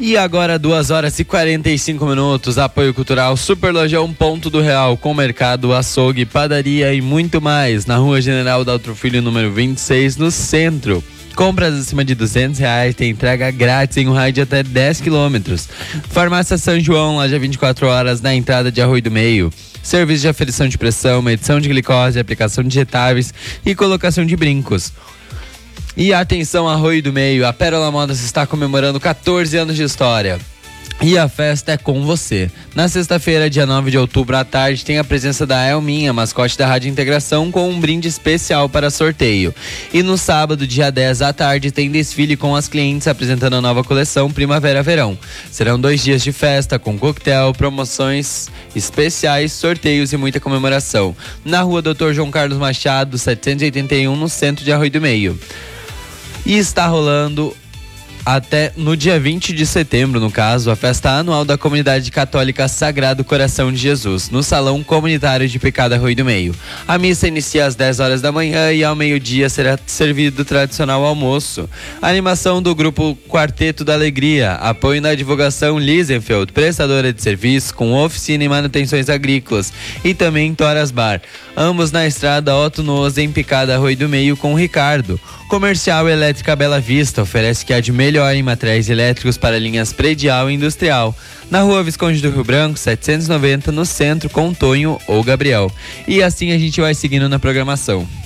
E agora 2h45, apoio cultural Superlojão Ponto do Real, com mercado, açougue, padaria e muito mais, na Rua General Daltro Filho, número 26, no centro. Compras acima de R$200 tem entrega grátis em um raio de até 10 km. Farmácia São João, loja 24 horas na entrada de Arroio do Meio. Serviço de aferição de pressão, medição de glicose, aplicação de injetáveis e colocação de brincos. E atenção, Arroio do Meio, a Pérola Modas está comemorando 14 anos de história. E a festa é com você. Na sexta-feira, dia 9 de outubro, à tarde, tem a presença da Elminha, mascote da Rádio Integração, com um brinde especial para sorteio. E no sábado, dia 10 à tarde, tem desfile com as clientes apresentando a nova coleção Primavera-Verão. Serão 2 dias de festa com coquetel, promoções especiais, sorteios e muita comemoração. Na rua Dr. João Carlos Machado, 781, no centro de Arroio do Meio. E está rolando até no dia 20 de setembro, no caso, a festa anual da Comunidade Católica Sagrado Coração de Jesus, no Salão Comunitário de Picada Arroio do Meio. A missa inicia às 10 horas da manhã e ao meio-dia será servido o tradicional almoço. A animação do grupo Quarteto da Alegria, apoio na divulgação Lisenfeld, prestadora de serviço com oficina e manutenções agrícolas, e também Toras Bar, ambos na estrada Otto Noz, em Picada Arroio do Meio, com Ricardo. Comercial Elétrica Bela Vista oferece que há de melhor em materiais elétricos para linhas predial e industrial. Na rua Visconde do Rio Branco, 790, no centro, com Tonho ou Gabriel. E assim a gente vai seguindo na programação.